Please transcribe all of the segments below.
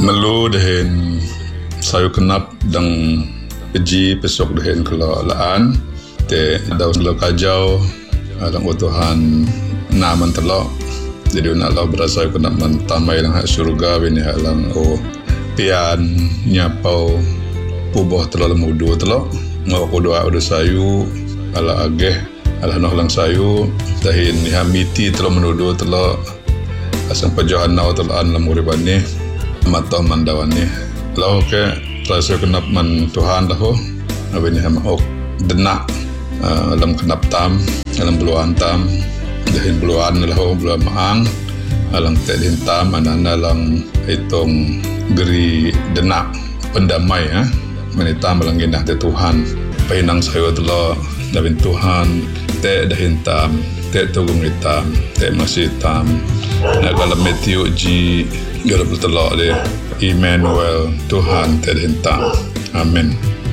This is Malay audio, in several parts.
Melu dahin sayu kenap dang keji pesok dahin kalau laan te daun lo kajau alang utuhan naman telok jadi nak lo berasa kenap mentamai lang surga bini halang pian nyapau puboh telok mudu telok ngau doa udah sayu ala ageh ala noh lang sayu dahin hamiti telok menudu telok asang pajohan nau telokan lamuriban ni matau mandawan ni lau ke rasa kenap man Tuhan lahu abin ni hama denak alam kenap tam alam beluan tam dahin beluan lahu beluan maang alang tedin tam anana lang hitong geri denak pendamai manitam alang ginah te Tuhan pahinang sayo telo dabin Tuhan te dahin tam te tugong itam te masih tam kalau Matthew ji galap telo de Emmanuel Tuhan te dahin tam amin.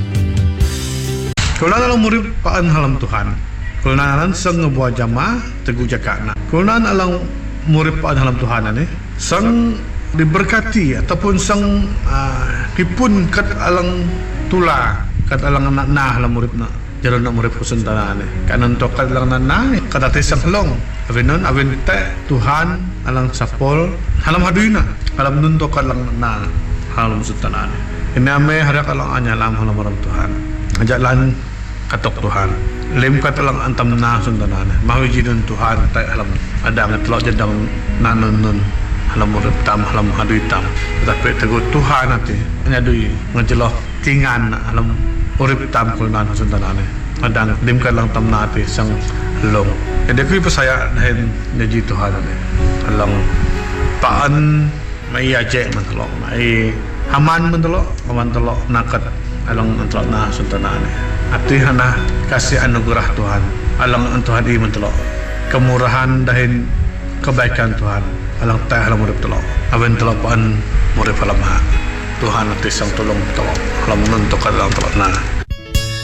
Kalau dalam murid paan halam Tuhan, kalau nalan sang ngebuat jamaah teguh jakana. Kalau nalan murid paan halam Tuhan ni, sang diberkati ataupun sang dipun kat alang tula, kat alang anak nah halam murid na. Jalan nak murid pusan tanah ni. Kanan to kat alang nah, kat atas sang halong. Avinon avin te Tuhan alang sapol halam haduina, halam nun to kat alang nah halam pusan tanah ni. Ini ame harak alang anyalam halam halam Tuhan. Ajalan katok Tuhan lem kata lang antam na sundanan mahuji dun Tuhan tay alam ada ngetlok jadang nanon nun alam urip tam alam hadui tam tapi teguh Tuhan nanti nyadui ngejeloh tingan alam urip tam kulnan sundanan adang lem kata lang tam nati sang long jadi kui pasaya dahin nyaji Tuhan nanti alang paan mai aje mentelok mai haman mentelok nakat alang antelok na sundanan Ati hana kasih anugerah Tuhan alang Tuhan ini mentelok kemurahan dahin kebaikan Tuhan alang teh alang murid telok awen telok paan murid alam ha Tuhan ati sang tolong telok alam nuntuk alang telok na